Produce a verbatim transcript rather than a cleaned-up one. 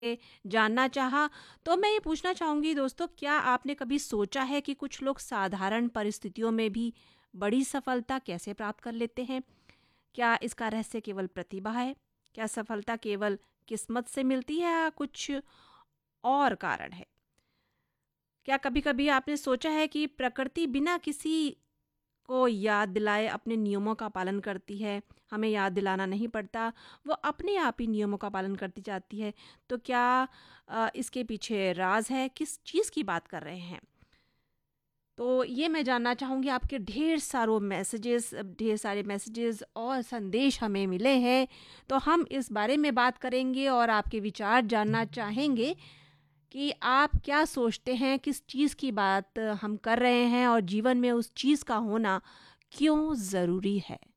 जानना चाहा, तो मैं ये पूछना चाहूँगी दोस्तों, क्या आपने कभी सोचा है कि कुछ लोग साधारण परिस्थितियों में भी बड़ी सफलता कैसे प्राप्त कर लेते हैं? क्या इसका रहस्य केवल प्रतिभा है? क्या सफलता केवल किस्मत से मिलती है या कुछ और कारण है? क्या कभी-कभी आपने सोचा है कि प्रकृति बिना किसी को याद दिलाए अपने नियमों का पालन करती है? हमें याद दिलाना नहीं पड़ता, वो अपने आप ही नियमों का पालन करती जाती है। तो क्या अ, इसके पीछे राज है? किस चीज़ की बात कर रहे हैं? तो ये मैं जानना चाहूँगी। आपके ढेर सारों मैसेजेस ढेर सारे मैसेजेस और संदेश हमें मिले हैं, तो हम इस बारे में बात करेंगे और आपके विचार जानना चाहेंगे कि आप क्या सोचते हैं, किस चीज़ की बात हम कर रहे हैं और जीवन में उस चीज़ का होना क्यों ज़रूरी है?